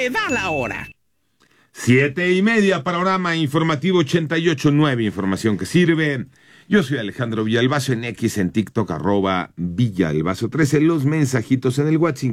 se da la hora. 7:30, panorama informativo 88.9, información que sirve. Yo soy Alejandro Villalbazo, en X, en TikTok, @Villalbazo13, los mensajitos en el WhatsApp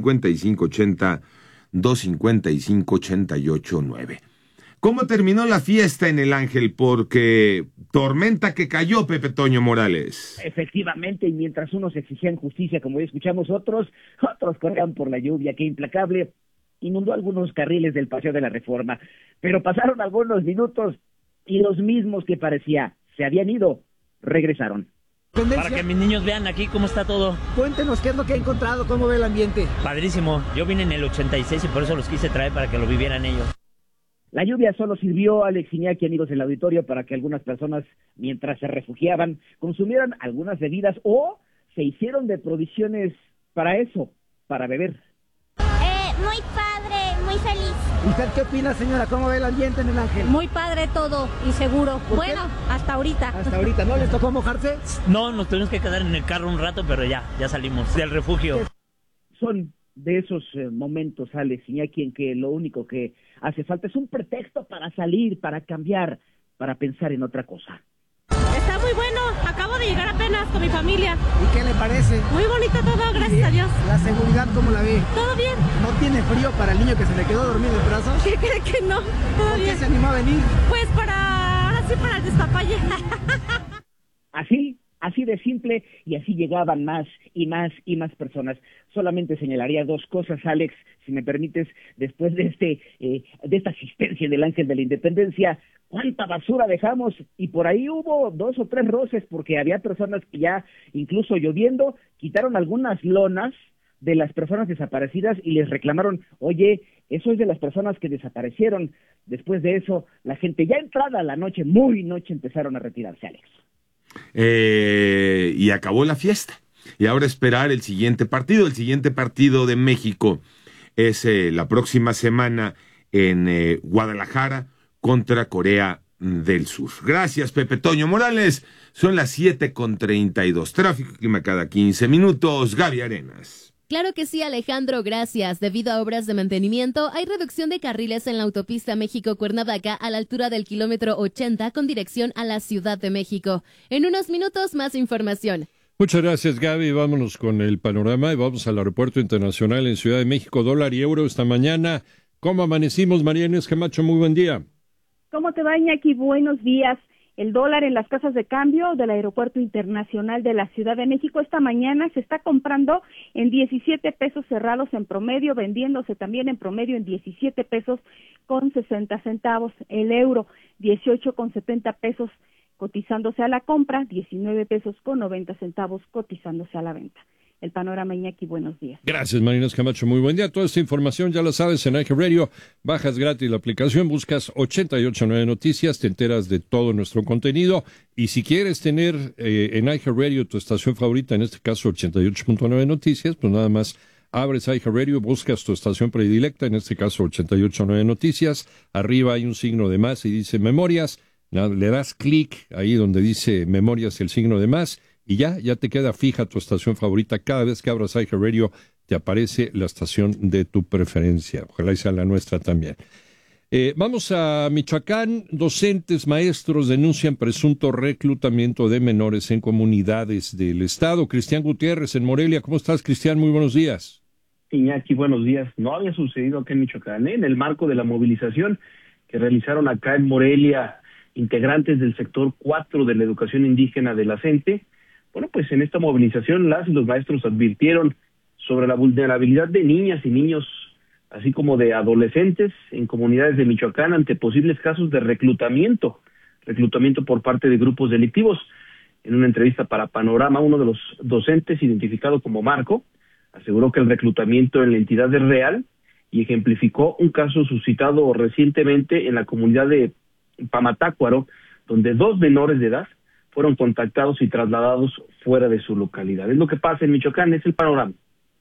5580-255-889. ¿Cómo terminó la fiesta en el Ángel? Porque tormenta que cayó, Pepe Toño Morales. Efectivamente, y mientras unos exigían justicia, como ya escuchamos, otros corrían por la lluvia que implacable inundó algunos carriles del Paseo de la Reforma. Pero pasaron algunos minutos y los mismos que parecía se habían ido, regresaron. Para que mis niños vean aquí cómo está todo. Cuéntenos qué es lo que ha encontrado, cómo ve el ambiente. Padrísimo, yo vine en el 86 y por eso los quise traer para que lo vivieran ellos. La lluvia solo sirvió, Alex Iñaki, amigos del auditorio, para que algunas personas, mientras se refugiaban, consumieran algunas bebidas o se hicieron de provisiones para eso, para beber. Muy padre, muy feliz. ¿Usted qué opina, señora? ¿Cómo ve el ambiente en el Ángel? Muy padre todo y seguro. Bueno, hasta ahorita. Hasta ahorita, ¿no les tocó mojarse? No, nos tuvimos que quedar en el carro un rato, pero ya salimos del refugio. Son de esos momentos, Alex Iñaki, en que lo único que hace falta es un pretexto para salir, para cambiar, para pensar en otra cosa. Está muy bueno, acabo de llegar apenas con mi familia. ¿Y qué le parece? Muy bonito todo, gracias a Dios. ¿La seguridad cómo la ve? ¿Todo bien? ¿No tiene frío para el niño que se le quedó dormido en el brazo? ¿Qué cree que no? ¿Todo ¿Por bien? qué se animó a venir? Pues ahora sí para el despapalle. Así de simple, y así llegaban más y más y más personas. Solamente señalaría dos cosas, Alex, si me permites, después de esta asistencia del Ángel de la Independencia. ¿Cuánta basura dejamos? Y por ahí hubo 2 o 3 roces, porque había personas que ya, incluso lloviendo, quitaron algunas lonas de las personas desaparecidas y les reclamaron, oye, eso es de las personas que desaparecieron. Después de eso, la gente ya entrada la noche, muy noche, empezaron a retirarse, Alex. Y acabó la fiesta. Y ahora esperar el siguiente partido. El siguiente partido de México es la próxima semana en Guadalajara contra Corea del Sur. Gracias, Pepe Toño Morales. Son las 7:32. Tráfico y clima cada 15 minutos. Gaby Arenas. Claro que sí, Alejandro, gracias. Debido a obras de mantenimiento, hay reducción de carriles en la autopista México-Cuernavaca a la altura del kilómetro 80 con dirección a la Ciudad de México. En unos minutos, más información. Muchas gracias, Gaby. Vámonos con el panorama y vamos al Aeropuerto Internacional en Ciudad de México. Dólar y euro esta mañana. ¿Cómo amanecimos, María Inés Camacho? Muy buen día. ¿Cómo te va, Iñaki? Buenos días. El dólar en las casas de cambio del Aeropuerto Internacional de la Ciudad de México esta mañana se está comprando en 17 pesos cerrados en promedio, vendiéndose también en promedio en 17 pesos con 60 centavos. El euro, 18 con 70 pesos cotizándose a la compra, 19 pesos con 90 centavos cotizándose a la venta. El panorama, Iñaki, buenos días. Gracias, María Inés Camacho, muy buen día. Toda esta información ya la sabes en iHeartRadio. Bajas gratis la aplicación, buscas 889 Noticias, te enteras de todo nuestro contenido. Y si quieres tener en iHeartRadio tu estación favorita, en este caso 88.9 Noticias, pues nada más abres iHeartRadio, buscas tu estación predilecta, en este caso 88.9 Noticias. Arriba hay un signo de más y dice Memorias. Le das clic ahí donde dice Memorias, el signo de más. Y ya te queda fija tu estación favorita. Cada vez que abras iHeartRadio te aparece la estación de tu preferencia. Ojalá y sea la nuestra también. Vamos a Michoacán. Docentes, maestros denuncian presunto reclutamiento de menores en comunidades del estado. Cristian Gutiérrez en Morelia. ¿Cómo estás, Cristian? Muy buenos días. Iñaki, buenos días. No había sucedido acá en Michoacán, en el marco de la movilización que realizaron acá en Morelia integrantes del sector 4 de la educación indígena de la CENTE. Bueno, pues en esta movilización las y los maestros advirtieron sobre la vulnerabilidad de niñas y niños, así como de adolescentes en comunidades de Michoacán ante posibles casos de reclutamiento por parte de grupos delictivos. En una entrevista para Panorama, uno de los docentes, identificado como Marco, aseguró que el reclutamiento en la entidad es real y ejemplificó un caso suscitado recientemente en la comunidad de Pamatácuaro, donde 2 menores de edad fueron contactados y trasladados fuera de su localidad. Es lo que pasa en Michoacán, es el panorama.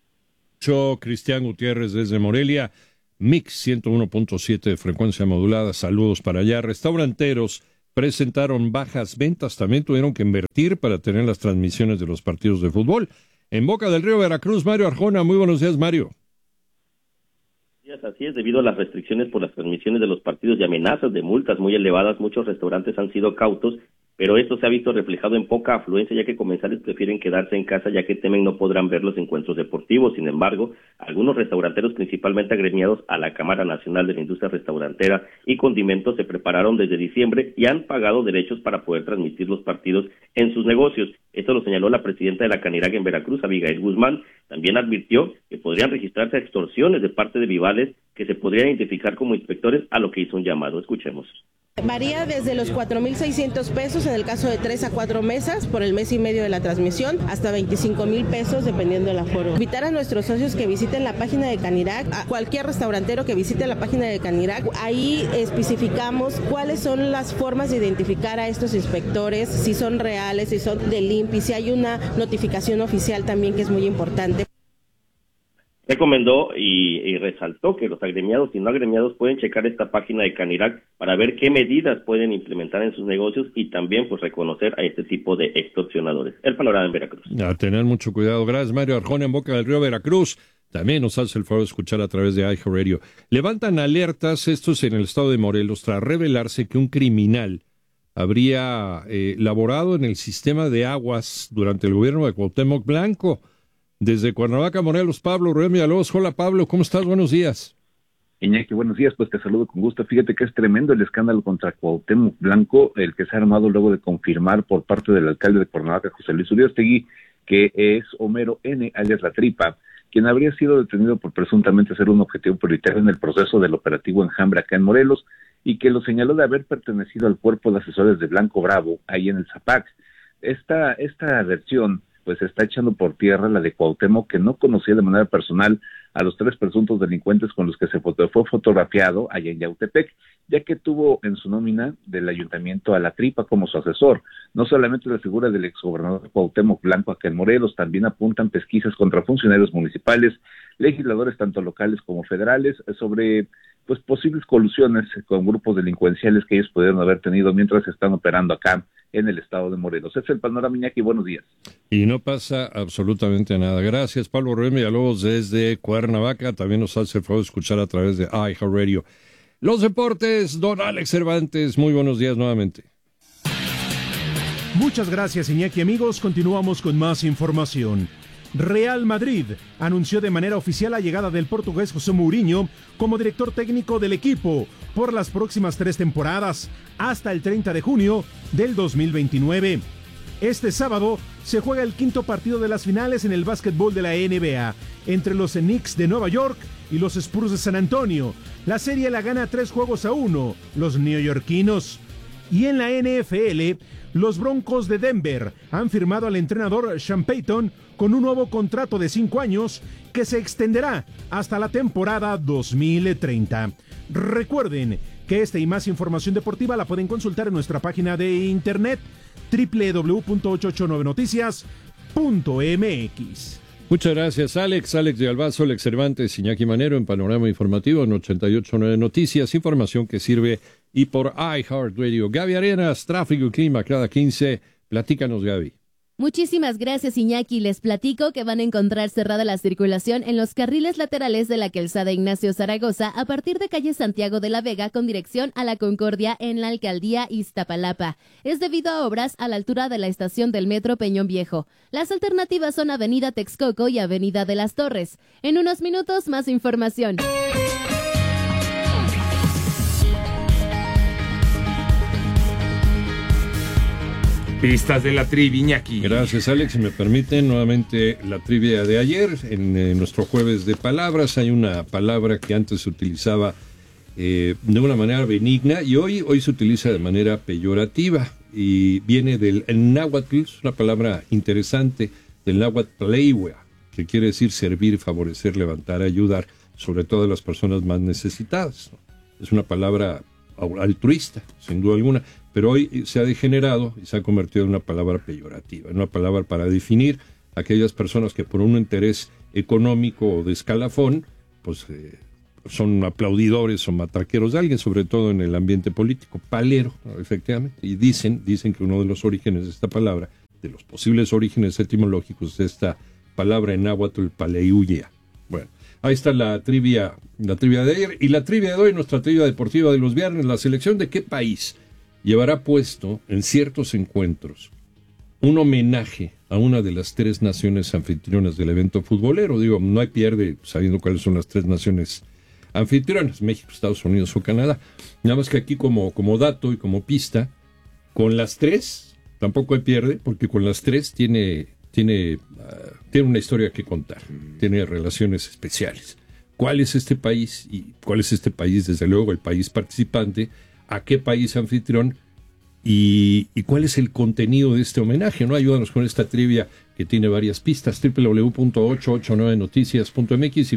Yo, Cristian Gutiérrez desde Morelia, Mix 101.7 de frecuencia modulada, saludos para allá. Restauranteros presentaron bajas ventas, también tuvieron que invertir para tener las transmisiones de los partidos de fútbol. En Boca del Río, Veracruz, Mario Arjona, muy buenos días, Mario. Así es, debido a las restricciones por las transmisiones de los partidos y amenazas de multas muy elevadas, muchos restaurantes han sido cautos, pero esto se ha visto reflejado en poca afluencia, ya que comensales prefieren quedarse en casa, ya que temen no podrán ver los encuentros deportivos. Sin embargo, algunos restauranteros, principalmente agremiados a la Cámara Nacional de la Industria Restaurantera y Condimentos, se prepararon desde diciembre y han pagado derechos para poder transmitir los partidos en sus negocios. Esto lo señaló la presidenta de la Canirac en Veracruz, Abigail Guzmán. También advirtió que podrían registrarse extorsiones de parte de vivales que se podrían identificar como inspectores, a lo que hizo un llamado. Escuchemos. Varía desde los 4,600 pesos en el caso de 3 a 4 mesas por el mes y medio de la transmisión, hasta 25,000 pesos dependiendo del aforo. Invitar a nuestros socios que visiten la página de Canirac, a cualquier restaurantero que visite la página de Canirac. Ahí especificamos cuáles son las formas de identificar a estos inspectores, si son reales, si son del INPI, si hay una notificación oficial también que es muy importante. Recomendó y resaltó que los agremiados y no agremiados pueden checar esta página de Canirac para ver qué medidas pueden implementar en sus negocios y también pues reconocer a este tipo de extorsionadores. El panorama en Veracruz. A tener mucho cuidado. Gracias, Mario Arjona, en Boca del Río, Veracruz. También nos hace el favor de escuchar a través de iHeartRadio. Levantan alertas estos en el estado de Morelos tras revelarse que un criminal habría laborado en el sistema de aguas durante el gobierno de Cuauhtémoc Blanco. Desde Cuernavaca, Morelos, Pablo Rubén Villalobos. Hola, Pablo, ¿cómo estás? Buenos días. Iñaki, buenos días, pues te saludo con gusto. Fíjate que es tremendo el escándalo contra Cuauhtémoc Blanco, el que se ha armado luego de confirmar por parte del alcalde de Cuernavaca, José Luis Uriostegui, que es Homero N., alias La Tripa, quien habría sido detenido por presuntamente ser un objetivo prioritario en el proceso del operativo Enjambre acá en Morelos, y que lo señaló de haber pertenecido al cuerpo de asesores de Blanco Bravo, ahí en el Zapac. Esta versión pues está echando por tierra la de Cuauhtémoc, que no conocía de manera personal a los 3 presuntos delincuentes con los que fue fotografiado allá en Yautepec, ya que tuvo en su nómina del ayuntamiento a La Tripa como su asesor. No solamente la figura del exgobernador Cuauhtémoc Blanco acá en Morelos, también apuntan pesquisas contra funcionarios municipales, legisladores tanto locales como federales, sobre pues posibles colusiones con grupos delincuenciales que ellos pudieron haber tenido mientras están operando acá en el estado de Morelos. Ese es el panorama, Iñaki, buenos días. Y no pasa absolutamente nada. Gracias, Pablo Rubén Villalobos desde Cuernavaca. También nos hace el favor de escuchar a través de iHeartRadio. Los deportes, don Alex Cervantes, muy buenos días nuevamente. Muchas gracias, Iñaki. Amigos, continuamos con más información. Real Madrid anunció de manera oficial la llegada del portugués José Mourinho como director técnico del equipo por las próximas 3 temporadas, hasta el 30 de junio del 2029. Este sábado se juega el 5º partido de las finales en el básquetbol de la NBA, entre los Knicks de Nueva York y los Spurs de San Antonio. La serie la gana 3-1 los neoyorquinos. Y en la NFL, los Broncos de Denver han firmado al entrenador Sean Payton con un nuevo contrato de 5 años que se extenderá hasta la temporada 2030. Recuerden que esta y más información deportiva la pueden consultar en nuestra página de internet www.889noticias.mx. Muchas gracias, Alex de Albazo, Alex Cervantes, Iñaki Manero en Panorama Informativo en 88.9 Noticias, información que sirve y por iHeartRadio. Gaby Arenas, tráfico y clima cada 15. Platícanos, Gaby. Muchísimas gracias, Iñaki. Les platico que van a encontrar cerrada la circulación en los carriles laterales de la calzada Ignacio Zaragoza a partir de calle Santiago de la Vega con dirección a la Concordia en la alcaldía Iztapalapa. Es debido a obras a la altura de la estación del metro Peñón Viejo. Las alternativas son Avenida Texcoco y Avenida de las Torres. En unos minutos, más información. Pistas de la trivia, Iñaki. Gracias, Alex. Si me permiten, nuevamente la trivia de ayer. En nuestro jueves de palabras hay una palabra que antes se utilizaba de una manera benigna y hoy se utiliza de manera peyorativa y viene del náhuatl, es una palabra interesante, del náhuatl pleiwa, que quiere decir servir, favorecer, levantar, ayudar, sobre todo a las personas más necesitadas, ¿no? Es una palabra altruista, sin duda alguna, pero hoy se ha degenerado y se ha convertido en una palabra peyorativa, en una palabra para definir a aquellas personas que por un interés económico o de escalafón, pues son aplaudidores o matraqueros de alguien, sobre todo en el ambiente político, palero, ¿no? Efectivamente, y dicen que uno de los orígenes de esta palabra, de los posibles orígenes etimológicos de esta palabra en náhuatl, paleiuya. Bueno, Ahí está la trivia de ayer. Y la trivia de hoy, nuestra trivia deportiva de los viernes. ¿La selección de qué país llevará puesto en ciertos encuentros un homenaje a una de las 3 naciones anfitrionas del evento futbolero? Digo, no hay pierde sabiendo cuáles son las 3 naciones anfitrionas: México, Estados Unidos o Canadá. Nada más que aquí como dato y como pista, con las 3 tampoco hay pierde, porque con las 3 tiene una historia que contar, tiene relaciones especiales. ¿Cuál es este país? Y ¿cuál es este país? Desde luego, el país participante. ¿A qué país anfitrión? ¿Y cuál es el contenido de este homenaje? ¿No? Ayúdanos con esta trivia que tiene varias pistas. www.889noticias.mx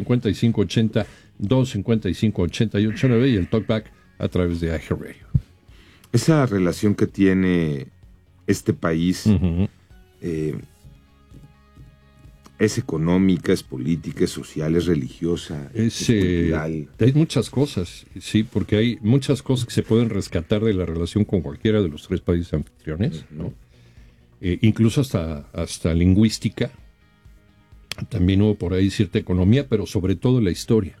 5580-255-8889 y el talkback a través de iHeartRadio. Esa relación que tiene este país es económica, es política, es social, es religiosa, es cultural. Hay muchas cosas, sí, porque hay muchas cosas que se pueden rescatar de la relación con cualquiera de los 3 países anfitriones, ¿no? Incluso hasta lingüística. También hubo por ahí cierta economía, pero sobre todo en la historia.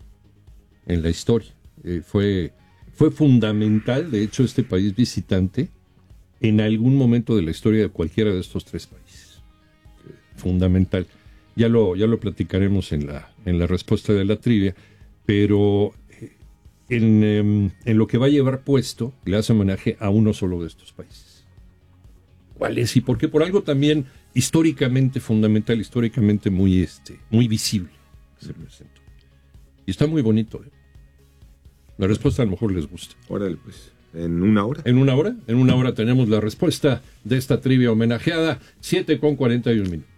Fue fundamental, de hecho, este país visitante en algún momento de la historia de cualquiera de estos 3 países. Fundamental. Ya lo platicaremos en la respuesta de la trivia, pero en lo que va a llevar puesto, le hace homenaje a uno solo de estos países. ¿Cuál es? Y por qué? Por algo también históricamente fundamental, históricamente muy visible se presentó. Y está muy bonito. La respuesta a lo mejor les gusta. Órale, pues, ¿en una hora? ¿En una hora? En una hora tenemos la respuesta de esta trivia homenajeada, 7:41 minutos.